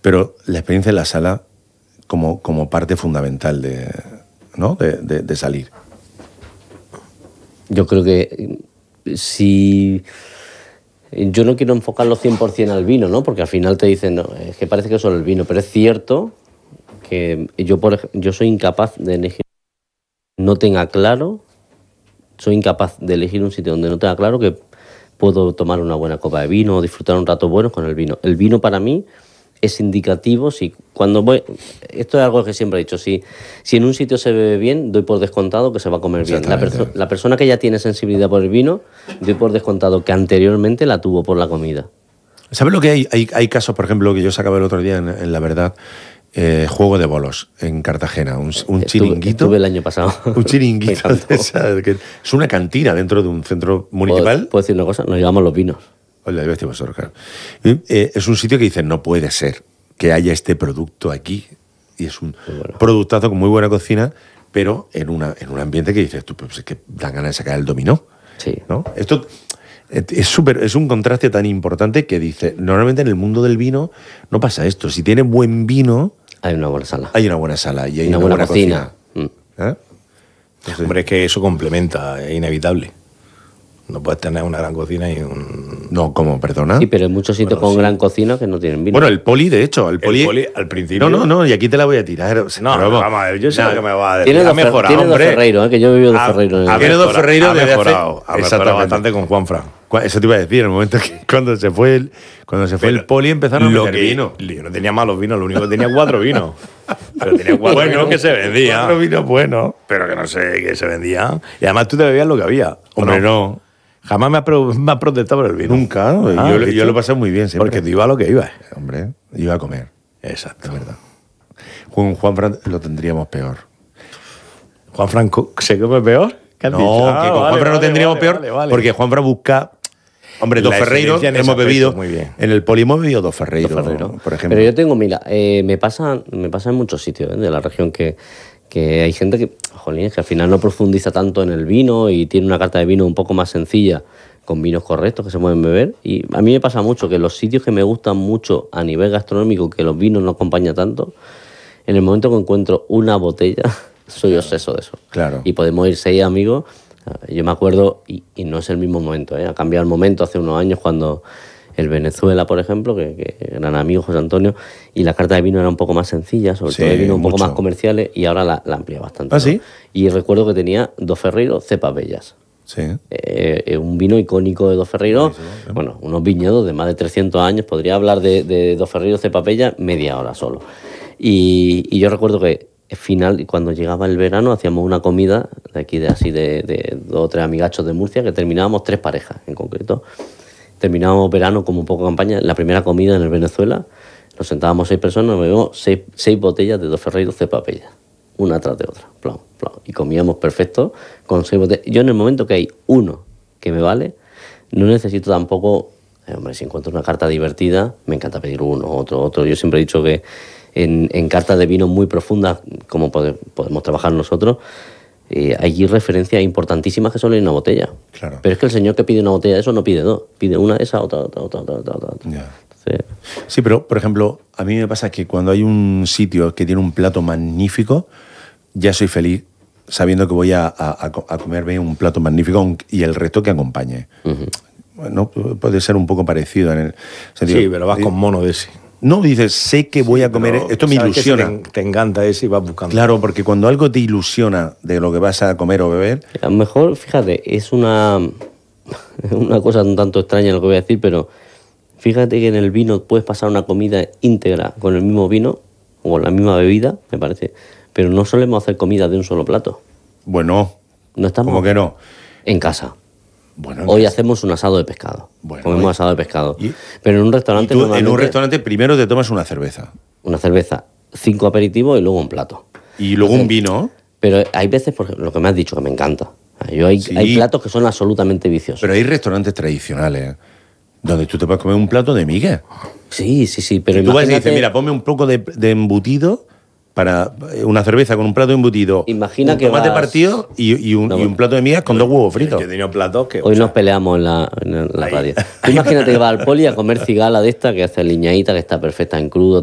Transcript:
pero la experiencia en la sala como parte fundamental de salir. Yo creo que si... Yo no quiero enfocarlo 100% al vino, ¿no? Porque al final te dicen, no, es que parece que es solo el vino, pero es cierto que yo soy incapaz de elegir, no tenga claro, soy incapaz de elegir un sitio donde no tenga claro que puedo tomar una buena copa de vino o disfrutar un rato bueno con el vino. El vino para mí es indicativo, si cuando voy, esto es algo que siempre he dicho, si en un sitio se bebe bien, doy por descontado que se va a comer bien. La persona que ya tiene sensibilidad por el vino, doy por descontado que anteriormente la tuvo por la comida. ¿Sabes lo que hay casos, por ejemplo, que yo sacaba el otro día en La Verdad? Juego de bolos en Cartagena, un chiringuito. Estuve el año pasado. Un chiringuito que es una cantina dentro de un centro municipal. ¿Puedo decir una cosa? Nos llevamos los vinos. Hola, claro. Es un sitio que dice, no puede ser que haya este producto aquí. Y es un productazo con muy buena cocina, pero en un ambiente que dices tú, pues es que dan ganas de sacar el dominó. Sí. ¿No? Esto es un contraste tan importante que dice, normalmente en el mundo del vino no pasa esto. Si tiene buen vino... Hay una buena sala. Hay una buena sala y hay una buena cocina. Entonces, hombre, es que eso complementa, es inevitable. No puedes tener una gran cocina y un... No, ¿cómo? ¿Perdona? Sí, pero hay muchos sitios con gran cocina que no tienen vino. Bueno, el Poli, de hecho. El poli al principio... No, y aquí te la voy a tirar. No, pero vamos a ver, yo sé lo que me va a decir. Tiene dos Ferreiro, que yo he vivido dos Ferreiro. Tiene dos Ferreiro ha mejorado bastante con Juanfran. Eso te iba a decir, en el momento que cuando se fue el Poli empezaron a meter vino. Yo no tenía malos vinos, lo único que tenía 4 vinos. Pero tenía 4 vinos que se vendían. 4 vinos buenos. Pero que no sé, que se vendían. Y además tú te bebías lo que había. Hombre, no. Jamás me has protestado por el vino. Nunca. Yo lo pasé muy bien siempre. Porque tú ibas a lo que ibas. Hombre, iba a comer. Exacto. Es verdad. Con Juanfran lo tendríamos peor. ¿Juanfran se come peor? No, que con Juanfran lo tendríamos peor porque Juanfran busca... Hombre, dos Ferreiros hemos bebido. Muy bien. En el Poli hemos bebido dos Ferreiros, por ejemplo. Pero yo tengo, mira, me pasa en muchos sitios de la región que hay gente que, jolín, que al final no profundiza tanto en el vino y tiene una carta de vino un poco más sencilla, con vinos correctos que se pueden beber. Y a mí me pasa mucho que los sitios que me gustan mucho a nivel gastronómico, que los vinos no acompañan tanto, en el momento que encuentro una botella, soy obseso de eso. Claro. Y podemos ir 6 amigos. Yo me acuerdo, y no es el mismo momento, ha cambiado el momento hace unos años cuando el Venezuela, por ejemplo, que eran amigos José Antonio, y la carta de vino era un poco más sencilla, sobre todo de vino un poco más comerciales, y ahora la amplía bastante. ¿Ah, sí? Y recuerdo que tenía dos Ferreiros cepas bellas. Sí. Un vino icónico de dos Ferreiros, bueno, unos viñedos de más de 300 años, podría hablar de dos Ferreiros cepas bellas media hora solo. Y yo recuerdo que final, cuando llegaba el verano, hacíamos una comida de aquí, de 2 o 3 amigachos de Murcia, que terminábamos 3 parejas en concreto. Terminábamos verano como un poco campaña. La primera comida en el Venezuela, nos sentábamos 6 personas, nos bebíamos 6 botellas de dos Ferreiros cepa bella, una tras de otra, plom, plom, y comíamos perfecto con 6 botellas. Yo en el momento que hay uno que me vale, no necesito tampoco, hombre, si encuentro una carta divertida, me encanta pedir uno, otro. Yo siempre he dicho que en cartas de vino muy profundas, como podemos trabajar nosotros, hay referencias importantísimas que solo hay una botella. Claro. Pero es que el señor que pide una botella de eso no pide 2, pide una de esas, otra. Yeah. Sí, pero, por ejemplo, a mí me pasa que cuando hay un sitio que tiene un plato magnífico, ya soy feliz sabiendo que voy a comerme un plato magnífico y el resto que acompañe. Uh-huh. Bueno, puede ser un poco parecido en el sentido... Sí, pero vas con mono de ese. No, dices, sé que voy a comer... Esto me ilusiona. Te encanta ese y vas buscando. Claro, porque cuando algo te ilusiona de lo que vas a comer o beber... A lo mejor, fíjate, es una cosa un tanto extraña lo que voy a decir, pero fíjate que en el vino puedes pasar una comida íntegra con el mismo vino o la misma bebida, me parece, pero no solemos hacer comida de un solo plato. Bueno, no estamos ¿cómo que no? En casa. Bueno, hoy hacemos un asado de pescado. Bueno, comemos asado de pescado. Pero en un restaurante... En un restaurante primero te tomas una cerveza. Una cerveza, 5 aperitivos y luego un plato. Y luego un vino. Pero hay veces, por ejemplo, lo que me has dicho, que me encanta. Hay platos que son absolutamente viciosos. Pero hay restaurantes tradicionales donde tú te puedes comer un plato de miga. Sí. Pero y tú vas y dices, mira, ponme un poco de embutido... para una cerveza con un plato de embutido, imagina un que tomate partido y un plato de migas con 2 huevos fritos. Yo he tenido platos que... Hoy nos peleamos en la radio. Tú imagínate que vas al Poli a comer cigala de esta, que hace liñadita, que está perfecta en crudo,